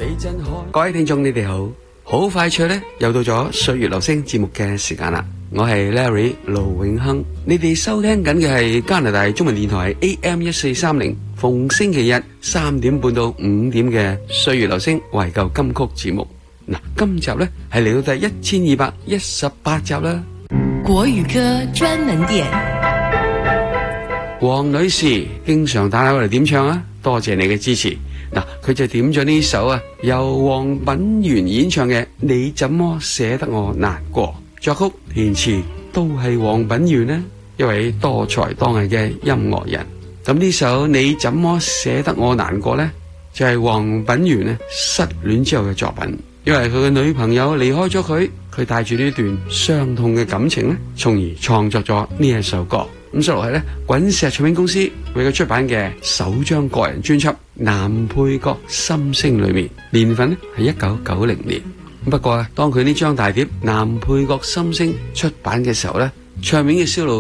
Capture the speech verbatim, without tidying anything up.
各位聽眾你哋好，好快脆呢又到咗歲月留聲節目嘅時間啦，我係 Larry 盧永亨，你哋收聽緊嘅係加拿大中文電台 A M 一四三零，逢星期日三點半到五點嘅歲月留聲懷舊金曲節目。嗱，今集呢係嚟到第一千二百一十八集啦。 國語歌專門點， 黃女士經常打嚟點唱啊，多謝你嘅支持。嗱，佢就點咗呢首啊，由黃品源演唱嘅《你怎麼捨得我難過》，作曲填詞都係黃品源呢，一位多才多藝嘅音樂人。咁呢首《你怎麼捨得我難過》呢，就係黃品源呢失戀之後嘅作品，因為佢嘅女朋友離開咗佢，佢帶住呢段傷痛嘅感情呢，從而創作咗呢一首歌。咁收落嚟呢，滾石唱片公司為佢出版嘅首張個人專輯《男配角心聲》裏面，年份呢係一九九零年。不過啊，當佢呢張大碟《男配角心聲》出版嘅時候呢，唱片嘅銷路